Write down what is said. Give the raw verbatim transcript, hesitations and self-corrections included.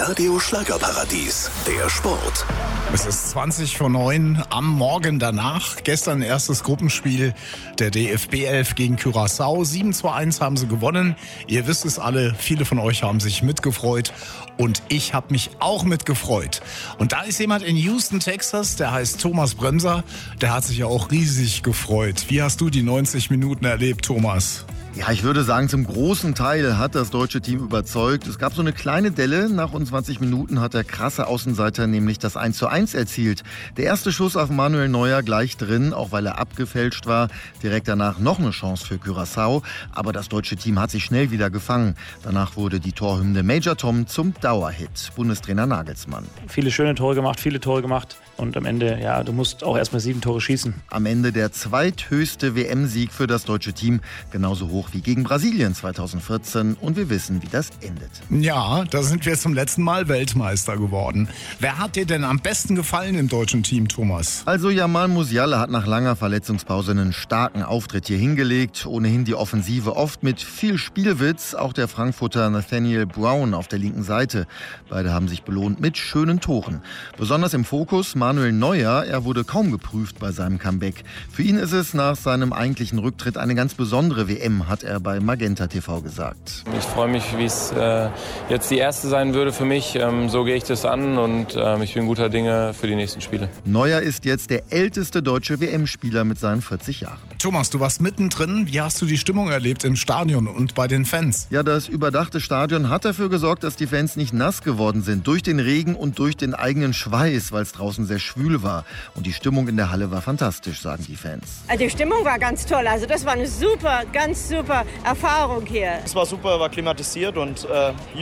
Radio Schlagerparadies, der Sport. Es ist zwanzig vor neun am Morgen danach. Gestern erstes Gruppenspiel der D F B elf gegen Curaçao. sieben zu eins haben sie gewonnen. Ihr wisst es alle, viele von euch haben sich mitgefreut. Und ich habe mich auch mitgefreut. Und da ist jemand in Houston, Texas, der heißt Thomas Bremser. Der hat sich ja auch riesig gefreut. Wie hast du die neunzig Minuten erlebt, Thomas? Ja, ich würde sagen, zum großen Teil hat das deutsche Team überzeugt. Es gab so eine kleine Delle. Nach rund zwanzig Minuten hat der krasse Außenseiter nämlich das eins zu eins erzielt. Der erste Schuss auf Manuel Neuer gleich drin, auch weil er abgefälscht war. Direkt danach noch eine Chance für Curaçao. Aber das deutsche Team hat sich schnell wieder gefangen. Danach wurde die Torhymne Major Tom zum Dauerhit. Bundestrainer Nagelsmann. Viele schöne Tore gemacht, viele Tore gemacht. Und am Ende, ja, du musst auch erstmal sieben Tore schießen. Am Ende der zweithöchste W M-Sieg für das deutsche Team. Genauso hoch wie gegen Brasilien zweitausendvierzehn. Und wir wissen, wie das endet. Ja, da sind wir zum letzten Mal Weltmeister geworden. Wer hat dir denn am besten gefallen im deutschen Team, Thomas? Also Jamal Musiala hat nach langer Verletzungspause einen starken Auftritt hier hingelegt. Ohnehin die Offensive oft mit viel Spielwitz. Auch der Frankfurter Nathaniel Brown auf der linken Seite. Beide haben sich belohnt mit schönen Toren. Besonders im Fokus Manuel Neuer. Er wurde kaum geprüft bei seinem Comeback. Für ihn ist es nach seinem eigentlichen Rücktritt eine ganz besondere W M, hat er bei Magenta T V gesagt. Ich freue mich, wie es äh, jetzt die erste sein würde für mich. Ähm, so gehe ich das an und ähm, ich bin guter Dinge für die nächsten Spiele. Neuer ist jetzt der älteste deutsche W M-Spieler mit seinen vierzig Jahren. Thomas, du warst mittendrin. Wie hast du die Stimmung erlebt im Stadion und bei den Fans? Ja, das überdachte Stadion hat dafür gesorgt, dass die Fans nicht nass geworden sind. Durch den Regen und durch den eigenen Schweiß, weil es draußen sehr schwül war. Und die Stimmung in der Halle war fantastisch, sagen die Fans. Also die Stimmung war ganz toll. Also das war eine super, ganz super Erfahrung hier. Es war super, war klimatisiert und äh,